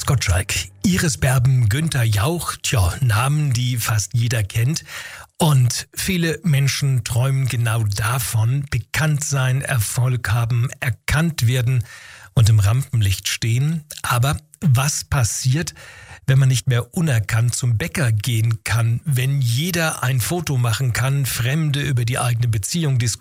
Thomas Gottschalk, Iris Berben, Günther Jauch, Namen, die fast jeder kennt. Und viele Menschen träumen genau davon, bekannt sein, Erfolg haben, erkannt werden und im Rampenlicht stehen. Aber was passiert, wenn man nicht mehr unerkannt zum Bäcker gehen kann, wenn jeder ein Foto machen kann, Fremde über die eigene Beziehung diskutieren,